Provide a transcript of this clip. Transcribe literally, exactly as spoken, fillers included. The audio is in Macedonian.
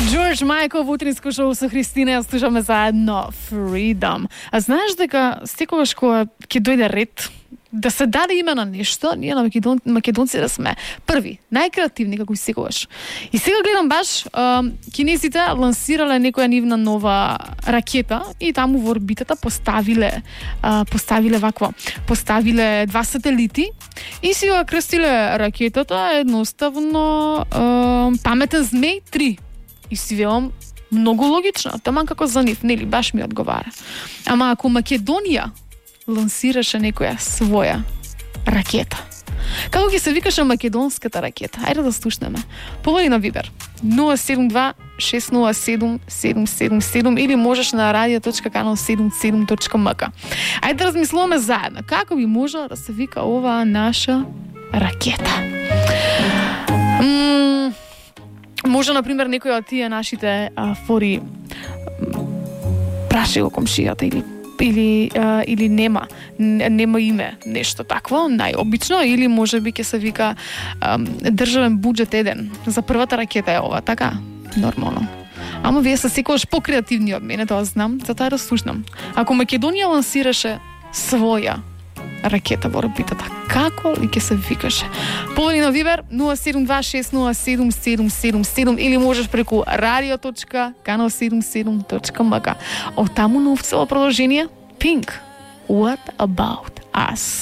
George Michael в утринско шоу со Христина, ја слушаме заедно Freedom. А знаеш дека секогаш кога ќе дојде ред да се даде име на нешто, ние на македон, македонци да сме први, најкреативни како и секогаш. И сега гледам баш, а, кинезите лансирале некоја нивна нова ракета и таму во орбитата поставиле а, поставиле вакво, поставиле два сателити и си ја крстиле ракетата едноставно а, паметен змеј три. И си велам, многу логично, таман како за нив, нели, баш ми одговара. Ама ако Македонија лансираше некоја своја ракета, како ќе се викаше македонската ракета? Ајде да слушнеме. Повели на Вибер нула седум два шест нула седум седум седум седум или можеш на радио точка канал седумдесет и седум точка ем ка. Ајде да размислуваме заедно. Како би можела да се вика оваа наша ракета? Мм, може, например, некој од тие нашите а, фори праши го комшијата или или а, или нема нема име, нешто такво, најобично, или можеби ќе се вика а, државен буџет еден. За првата ракета е ова, така? Нормално. Ама вие се секогаш покреативни од мене, тоа знам, затоа да слушнам. Ако Македонија лансираше своја ракета во орбитата, како ли ќе се викаше? Повели на Вибер нула седум два шест нула седум седум седум седум или можеш преку радио точка канал седумдесет и седум точка ем ка. Од таму на цело продолжение Pink, What About Us?